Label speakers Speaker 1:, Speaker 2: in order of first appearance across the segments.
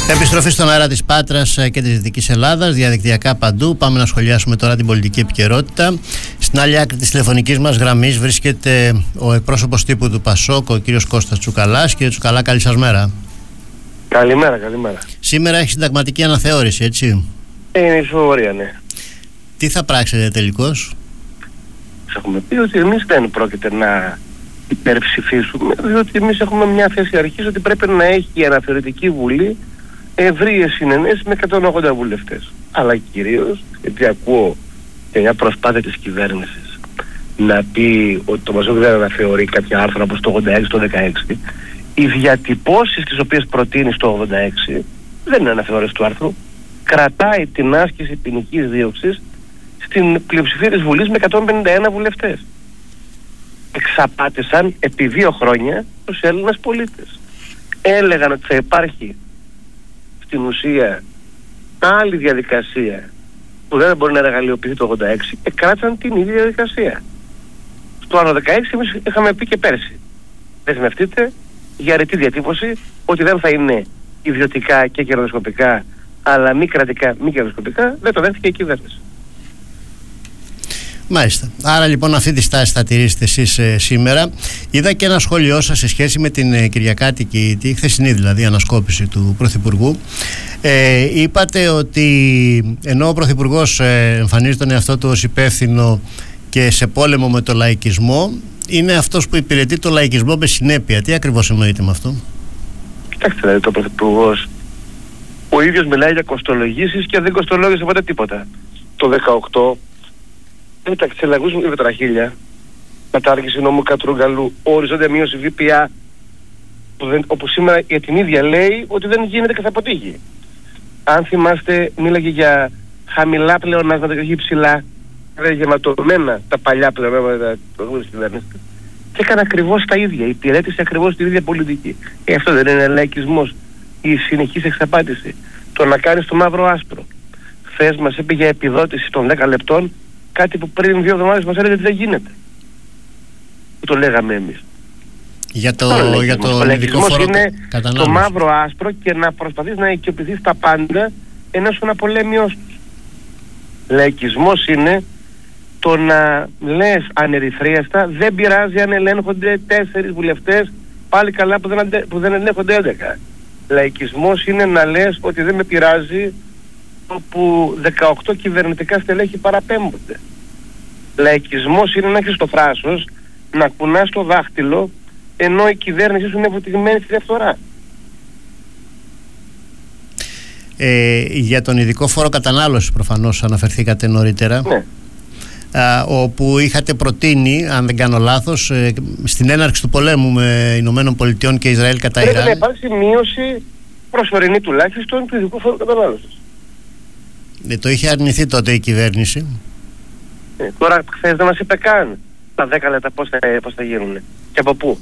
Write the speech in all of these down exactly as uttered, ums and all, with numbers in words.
Speaker 1: Επιστροφή στον αέρα της Πάτρας και της Δυτικής Ελλάδας, διαδικτυακά παντού. Πάμε να σχολιάσουμε τώρα την πολιτική επικαιρότητα. Στην άλλη άκρη της τηλεφωνικής μας γραμμής βρίσκεται ο εκπρόσωπος τύπου του Πασόκ, ο κύριος Κώστας Τσουκαλάς. Κύριε Τσουκαλά, καλή σας μέρα.
Speaker 2: Καλημέρα, καλημέρα.
Speaker 1: Σήμερα έχει συνταγματική αναθεώρηση, έτσι?
Speaker 2: Είναι η ψηφοφορία, ναι.
Speaker 1: Τι θα πράξετε τελικώς?
Speaker 2: Σας έχουμε πει ότι εμείς δεν πρόκειται να υπερψηφίσουμε, διότι εμείς έχουμε μια θέση αρχής ότι πρέπει να έχει η αναθεωρητική βουλή ευρείες συνενέσεις με εκατόν ογδόντα βουλευτές. Αλλά κυρίως, γιατί ακούω και μια προσπάθεια της κυβέρνησης να πει ότι το Πασόκ δεν αναθεωρεί κάποια άρθρα όπως το ογδόντα έξι, το δεκαέξι, οι διατυπώσεις τις οποίες προτείνει στο ογδόντα έξι δεν είναι αναθεώρηση του άρθρου. Κρατάει την άσκηση ποινικής δίωξης στην πλειοψηφία της Βουλής με εκατόν πενήντα ένα βουλευτές. Εξαπάτησαν επί δύο χρόνια τους Έλληνες πολίτες. Έλεγαν ότι θα υπάρχει στην ουσία άλλη διαδικασία που δεν μπορεί να εργαλειοποιηθεί το ογδόντα έξι και κράτησαν την ίδια διαδικασία. Στο άρθρο δεκαέξι εμείς είχαμε πει και πέρσι, δεσμευτείτε για ρητή διατύπωση ότι δεν θα είναι ιδιωτικά και κερδοσκοπικά, αλλά μη κρατικά, μη κερδοσκοπικά. Δεν το δέχτηκε η κυβέρνηση.
Speaker 1: Μάλιστα. Άρα λοιπόν αυτή τη στάση θα τηρήσετε εσείς ε, σήμερα. Είδα και ένα σχόλιο σας σε σχέση με την ε, Κυριακάτικη, τη χθεσινή δηλαδή ανασκόπηση του Πρωθυπουργού. Ε, είπατε ότι ενώ ο Πρωθυπουργός ε, εμφανίζει τον εαυτό του ως υπεύθυνο και σε πόλεμο με το λαϊκισμό, είναι αυτός που υπηρετεί το λαϊκισμό με συνέπεια. Τι ακριβώς εννοείται με αυτό?
Speaker 2: Κοιτάξτε, δηλαδή το Πρωθυπουργός ο ίδιος μιλάει για κοστολογήσεις και δεν κοστολόγησε ποτέ τίποτα. Το δεκαοκτώ έταξε τις ελλαγούς με τετραχίλια, κατάργηση νόμου Κατρούγκαλου, οριζόντια μείωση ΒΠΑ, όπου σήμερα για την ίδια λέει ότι δεν γίνεται και θα αποτύχει. Αν θυμάστε, μίλαγε για χαμηλά πλεονάσματα και όχι υψηλά, δηλαδή γεματωμένα τα παλιά πλεονάσματα της κυβέρνησης. Και έκανε ακριβώς τα ίδια, υπηρέτησε ακριβώς την ίδια πολιτική. Ε, αυτό δεν είναι λαϊκισμός, η συνεχής εξαπάτηση, το να κάνεις το μαύρο άσπρο. Χθες μας είπε για επιδότηση των δέκα λεπτών, κάτι που πριν δύο εβδομάδες μας έλεγε ότι δεν γίνεται. Που το λέγαμε εμείς.
Speaker 1: Για το, για το
Speaker 2: ο λαϊκισμός είναι
Speaker 1: κατανάλωση.
Speaker 2: Το μαύρο άσπρο και να προσπαθείς να οικειοποιηθείς τα πάντα ενώ σου να πολέμιος τους. Λαϊκισμός είναι το να λες ανερυθρίαστα, δεν πειράζει αν ελέγχονται τέσσερις βουλευτές, πάλι καλά που δεν, αντε, που δεν ελέγχονται έντεκα. Λαϊκισμός είναι να λες ότι δεν με πειράζει όπου δεκαοκτώ κυβερνητικά στελέχη παραπέμπονται. Λαϊκισμός είναι να έχεις το θράσος να κουνάς το δάχτυλο ενώ η κυβέρνηση σου είναι βουτυγμένη στη διαφθορά.
Speaker 1: Ε, για τον ειδικό φόρο κατανάλωσης προφανώς αναφερθήκατε νωρίτερα.
Speaker 2: Ναι.
Speaker 1: Α, όπου είχατε προτείνει, αν δεν κάνω λάθος, ε, στην έναρξη του πολέμου με Ηνωμένων Πολιτειών και Ισραήλ κατά Ιράν,
Speaker 2: πρέπει να υπάρξει μείωση προσωρινή τουλάχιστον του ειδικού φόρου κατανάλωσης.
Speaker 1: Ε, το είχε αρνηθεί τότε η κυβέρνηση.
Speaker 2: Ε, τώρα χθες δεν μας είπε καν τα δέκα λεπτά πώς θα, πώς θα γίνουν και από πού.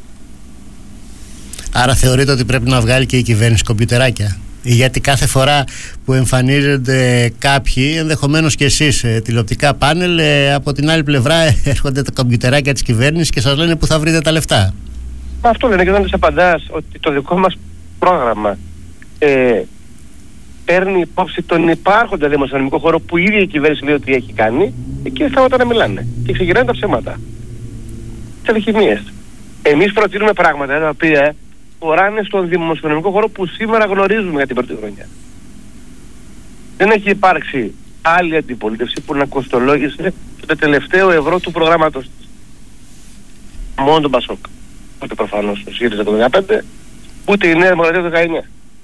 Speaker 1: Άρα θεωρείτε ότι πρέπει να βγάλει και η κυβέρνηση κομπιουτεράκια? Γιατί κάθε φορά που εμφανίζονται κάποιοι, ενδεχομένως και εσείς, ε, τηλεοπτικά πάνελ, ε, από την άλλη πλευρά ε, έρχονται τα κομπιουτεράκια της κυβέρνησης και σας λένε που θα βρείτε τα λεφτά.
Speaker 2: Αυτό λένε και δεν τους απαντάς ότι το δικό μας πρόγραμμα ε, παίρνει υπόψη τον υπάρχοντα δημοσιονομικό χώρο που η ίδια η κυβέρνηση λέει ότι έχει κάνει, εκεί σταματά να μιλάνε και ξεκινάνε τα ψέματα. Τι αλχημίες. Εμείς προτείνουμε πράγματα τα οποία φοράνε στον δημοσιονομικό χώρο που σήμερα γνωρίζουμε για την πρώτη χρονιά. Δεν έχει υπάρξει άλλη αντιπολίτευση που να κοστολόγησε το τελευταίο ευρώ του προγράμματος της. Μόνο τον Πασόκ. Ούτε προφανώς το ΣΥΡΙΖΑ το δεκαπέντε, ούτε η Νέα Δημοκρατία το δεκαεννιά.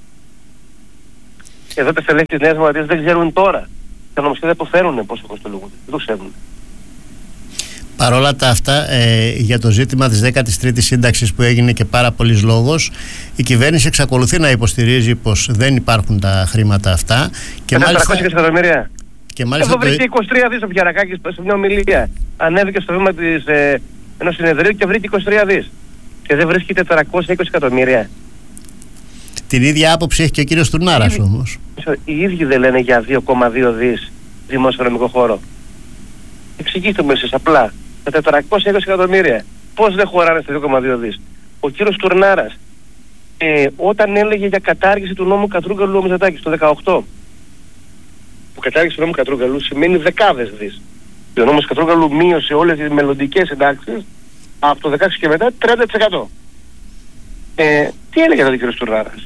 Speaker 2: Εδώ τα στελέχη της Νέας Δημοκρατίας δεν ξέρουν τώρα. Τα νομοσχέδια που φέρουν πόσο κοστολογούνται. Δεν το ξέρουν.
Speaker 1: Παρ' όλα τα αυτά, ε, για το ζήτημα της δέκατης τρίτης σύνταξης που έγινε και πάρα πολλής λόγος, η κυβέρνηση εξακολουθεί να υποστηρίζει πως δεν υπάρχουν τα χρήματα αυτά. Και μάλιστα,
Speaker 2: τετρακόσια εκατομμύρια.
Speaker 1: Και μάλιστα
Speaker 2: εδώ βρήκε είκοσι τρία δις ο Πιαρακάκης σε μια ομιλία. Ανέβηκε στο βήμα της, ε, ενός συνεδρίου και βρήκε είκοσι τρία δις. Και δεν βρίσκει τετρακόσια είκοσι εκατομμύρια.
Speaker 1: Την ίδια άποψη έχει και ο κύριος Τουρνάρας όμως.
Speaker 2: Οι ίδιοι δεν λένε για δύο κόμμα δύο δις δημοσιονομικό χώρο. Εξηγήστε μου εσείς απλά. Τα τετρακόσια είκοσι εκατομμύρια πώς δεν χωράνε στα δύο κόμμα δύο δις. Ο κύριος Τουρνάρας Ε, όταν έλεγε για κατάργηση του νόμου Κατρούγκαλου ο Μητσοτάκης το δεκαοκτώ, που κατάργηση του νόμου Κατρούγκαλου σημαίνει δεκάδες δις. Και ο νόμος Κατρούγκαλου μείωσε όλες τις μελλοντικές συντάξεις από το δεκαέξι και μετά τριάντα τοις εκατό. Ε, τι έλεγε τότε ο κ. Στουρνάρας?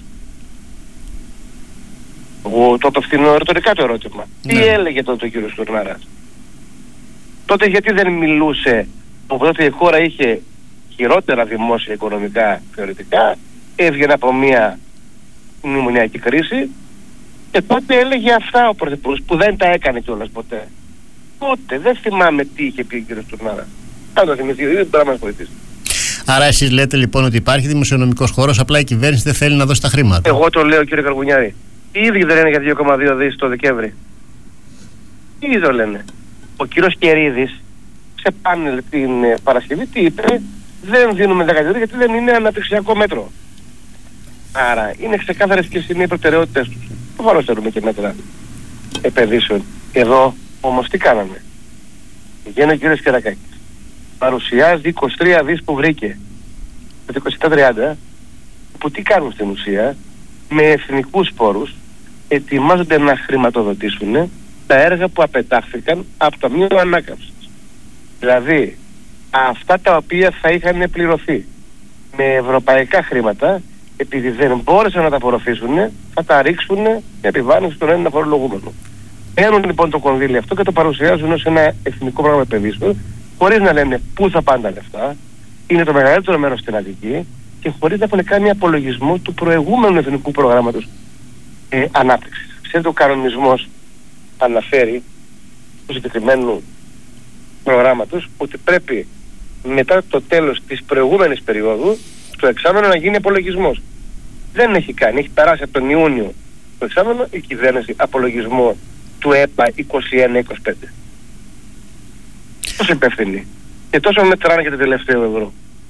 Speaker 2: Εγώ το απευθύνω ρητορικά το ερώτημα. Ναι. Τι έλεγε τότε ο κ. Στουρνάρας? Τότε γιατί δεν μιλούσε, που τότε η χώρα είχε χειρότερα δημόσια οικονομικά θεωρητικά, έβγαινε από μια μνημονιακή κρίση και τότε έλεγε αυτά ο Πρωθυπουργός, που δεν τα έκανε κιόλας ποτέ. Τότε δεν θυμάμαι τι είχε πει ο κ. Στουρνάρας. Αν το θυμηθεί, δεν μπορεί να μας βοηθήσει.
Speaker 1: Άρα εσείς λέτε λοιπόν ότι υπάρχει δημοσιονομικός χώρος, απλά η κυβέρνηση δεν θέλει να δώσει τα χρήματα.
Speaker 2: Εγώ το λέω, κύριε Καργουνιάρη. Οι ίδιοι δεν λένε για δύο κόμμα δύο δις το Δεκέμβρη. Οι ίδιοι το λένε. Ο κύριος Κερίδης σε πάνελ την ε, Παρασκευή τι είπε? Δεν δίνουμε δεκαετία γιατί δεν είναι αναπτυξιακό μέτρο. Άρα είναι ξεκάθαρες ποιες είναι οι προτεραιότητες τους. Προφανώς θέλουμε και μέτρα επενδύσεων. Εδώ όμως τι κάναμε? Βγαίνει ο κύριος Κερακάκης, παρουσιάζει είκοσι τρία δις που βρήκε με το είκοσι επτά τριάντα, που τι κάνουν στην ουσία? Με εθνικούς πόρους ετοιμάζονται να χρηματοδοτήσουν τα έργα που απετάχθηκαν από το Ταμείο Ανάκαμψης. Δηλαδή αυτά τα οποία θα είχαν πληρωθεί με ευρωπαϊκά χρήματα, επειδή δεν μπόρεσαν να τα απορροφήσουν, θα τα ρίξουν για επιβάρυνση στον έναν φορολογούμενο. Παίρνουν λοιπόν το κονδύλι αυτό και το παρουσιάζουν ως ένα εθνικό πρόγραμμα επενδύσεων, χωρίς να λένε πού θα πάνε τα λεφτά. Είναι το μεγαλύτερο μέρος στην Αττική και χωρίς να έχουν κάνει απολογισμό του προηγούμενου εθνικού προγράμματος ε, ανάπτυξης. Ξέρετε, ο κανονισμός αναφέρει του συγκεκριμένου προγράμματος ότι πρέπει μετά το τέλος της προηγούμενης περίοδου το εξάμενο να γίνει απολογισμός. Δεν έχει κάνει, έχει περάσει από τον Ιούνιο το εξάμενο η κυβέρνηση απολογισμό του ΕΠΑ είκοσι ένα είκοσι πέντε. Τόσο υπεύθυνοι και τόσο μετράνε και το τελευταίο ευρώ.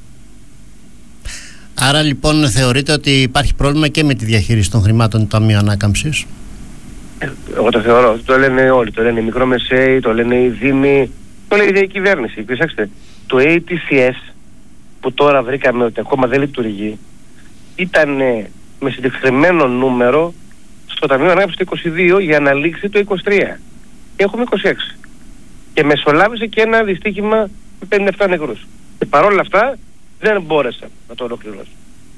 Speaker 1: Άρα λοιπόν θεωρείτε ότι υπάρχει πρόβλημα και με τη διαχείριση των χρημάτων του Ταμείου Ανάκαμψης?
Speaker 2: Ε, εγώ το θεωρώ, το λένε όλοι, το λένε οι μικρομεσαίοι, το λένε οι δήμοι, το λέει η κυβέρνηση. Προσέξτε, το έι τι σι ες που τώρα βρήκαμε ότι ακόμα δεν λειτουργεί ήταν ε, με συγκεκριμένο νούμερο στο Ταμείο Ανάκαμψης το είκοσι δύο για να λήξει το είκοσι τρία. Έχουμε είκοσι έξι. Και μεσολάβησε και ένα δυστύχημα με πενήντα επτά νεκρούς. Και παρόλα αυτά δεν μπόρεσαν να το ολοκληρώσουν.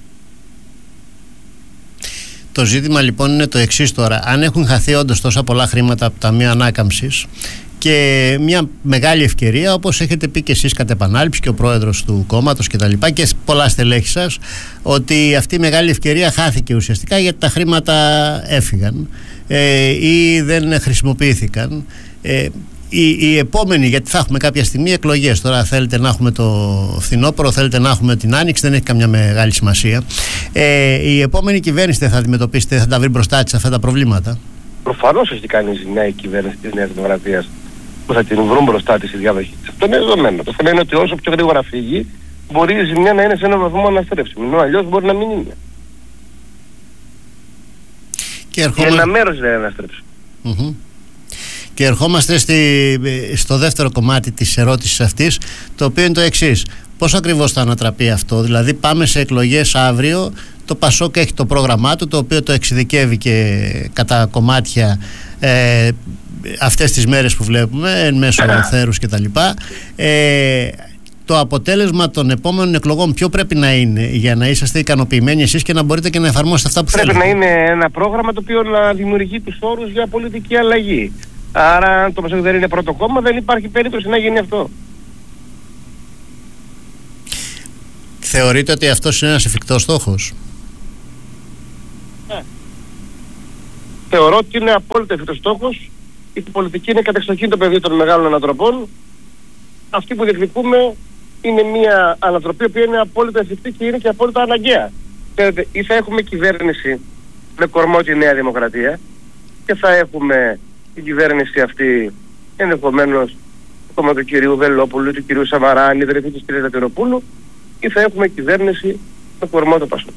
Speaker 1: Το ζήτημα λοιπόν είναι το εξής τώρα. Αν έχουν χαθεί όντως τόσα πολλά χρήματα από το Ταμείο Ανάκαμψης και μια μεγάλη ευκαιρία, όπως έχετε πει και εσείς κατ' επανάληψη και ο πρόεδρος του κόμματος και τα λοιπά και πολλά στελέχη σας, ότι αυτή η μεγάλη ευκαιρία χάθηκε ουσιαστικά γιατί τα χρήματα έφυγαν ε, ή δεν χρησιμοποιήθηκαν. Ε, η, η επόμενη, γιατί θα έχουμε κάποια στιγμή εκλογές, τώρα θέλετε να έχουμε το φθινόπωρο, θέλετε να έχουμε την άνοιξη, δεν έχει καμιά μεγάλη σημασία. Ε, η επόμενη κυβέρνηση δεν θα αντιμετωπίσετε, δεν θα τα βρει μπροστά της αυτά τα προβλήματα?
Speaker 2: Προφανώς έχει κάνει ζημιά η κυβέρνηση της Νέας Δημοκρατίας που θα την βρουν μπροστά της η διάδοχη. Αυτό είναι δεδομένο. Το θέμα είναι ότι όσο πιο γρήγορα φύγει, μπορεί η ζημιά να είναι σε έναν βαθμό αναστρέψιμη. Ενώ αλλιώς μπορεί να μην είναι.
Speaker 1: Και ερχόμα...
Speaker 2: ένα μέρος δεν είναι αναστρέψιμο.
Speaker 1: Mm-hmm. Και ερχόμαστε στη, στο δεύτερο κομμάτι της ερώτησης αυτής, το οποίο είναι το εξής. Πώς ακριβώς θα ανατραπεί αυτό? Δηλαδή πάμε σε εκλογές αύριο, το Πασόκ έχει το πρόγραμμά του, το οποίο το εξειδικεύει και κατά κομμάτια ε, αυτές τις μέρες που βλέπουμε, εν μέσω θέρους κτλ. Ε, το αποτέλεσμα των επόμενων εκλογών ποιο πρέπει να είναι για να είσαστε ικανοποιημένοι εσείς και να μπορείτε και να εφαρμόσετε αυτά που
Speaker 2: πρέπει
Speaker 1: θέλετε?
Speaker 2: Πρέπει να είναι ένα πρόγραμμα το οποίο να δημιουργεί τους όρους για πολιτική αλλαγή. Άρα αν το Πασόκ δεν είναι πρώτο κόμμα, δεν υπάρχει περίπτωση να γίνει αυτό.
Speaker 1: Θεωρείτε ότι αυτός είναι ένας εφικτός στόχος?
Speaker 2: Ναι. Θεωρώ ότι είναι απόλυτα εφικτός στόχος. Η πολιτική είναι κατεξοχήν το πεδίο των μεγάλων ανατροπών. Αυτή που διεκδικούμε είναι μια ανατροπή που είναι απόλυτα εφικτή και είναι και απόλυτα αναγκαία. Ξέρετε, ή θα έχουμε κυβέρνηση με κορμό τη Νέα Δημοκρατία και θα έχουμε την κυβέρνηση αυτή ενδεχομένως το κόμμα του κυρίου Βελόπουλου, του κυρίου Σαμαρά, αν ιδρυθεί της κυρίας Λατινοπούλου, ή θα έχουμε κυβέρνηση με κορμό το Πασόκ.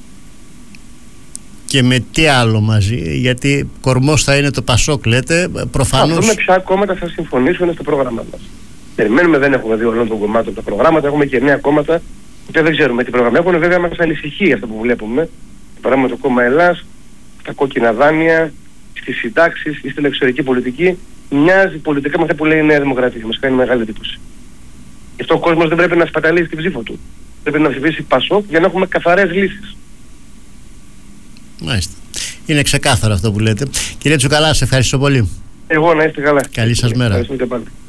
Speaker 1: Και με τι άλλο μαζί? Γιατί κορμός θα είναι το Πασόκ, λέτε, προφανώς.
Speaker 2: Θα δούμε ποια κόμματα θα συμφωνήσουν στο πρόγραμμά μας. Περιμένουμε, δεν έχουμε δει όλων των κομμάτων τα προγράμματα, έχουμε και νέα κόμματα που δεν ξέρουμε τι πρόγραμμα έχουν. Βέβαια μας ανησυχεί αυτό που βλέπουμε, Παρά με το κόμμα Ελλάς, τα κόκκινα δάνεια, στις συντάξεις ή στην εξωτερική πολιτική, μοιάζει πολιτικά με αυτά που λέει η Νέα Δημοκρατία. Μας κάνει μεγάλη εντύπωση. Γι' αυτό ο κόσμος δεν πρέπει να σπαταλήσει την ψήφο του. Πρέπει να ψηφίσει Πασόκ για να έχουμε καθαρές λύσεις.
Speaker 1: Μάλιστα. Είναι ξεκάθαρο αυτό που λέτε. Κύριε Τσουκαλά, σε ευχαριστώ πολύ.
Speaker 2: Εγώ να είστε καλά.
Speaker 1: Καλή σας μέρα.
Speaker 2: Ευχαριστούμε και πάλι.